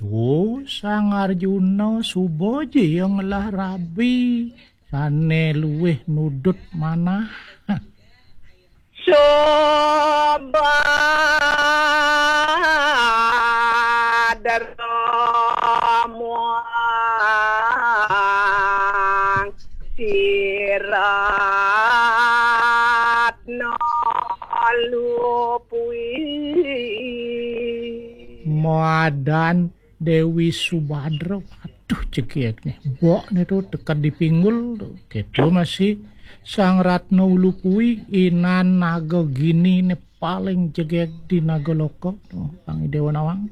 Tu Sang Arjuna Suboji yang lah rabi sane luweh nudut manah. Muang sirat no lupui Moadan Dewi Subadra, aduh cekik nih, bok nih tuh tekan di pinggul tuh, gitu masih Sang Ratna Ulupui Inan Naga Gini nih paling cekik di Nagaloka tuh, Bang Dewa Nawang.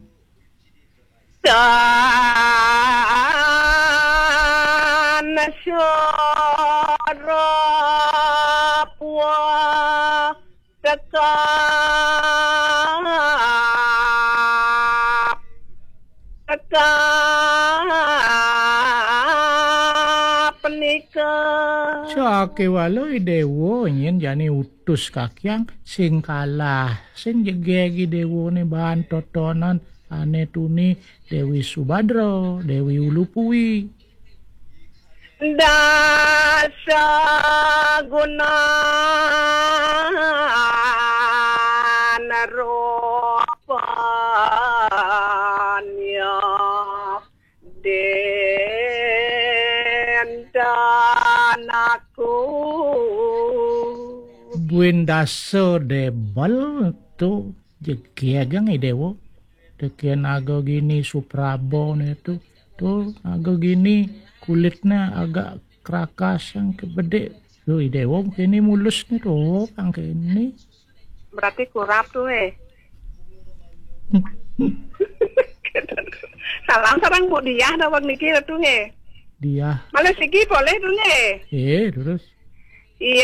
Dan syara puah tekap penikah Sake waloi dewo nyen jani utus kakyang sing kalah sing jegegi dewo ne bahan totonan ane tuni Dewi Subadra, Dewi Ulupui. Dasa guna naropanya dendanaku Buin dasa debel tu jegiagang dewo. Dekian naga gini Suprabo itu tuh naga gini kulitnya agak kerakas yang kebede tuh dewo ini mulus nih tuh yang ini berarti kurap tuh salam sarang Bu Diah dawang niki tuh dia malah sigi boleh tuh terus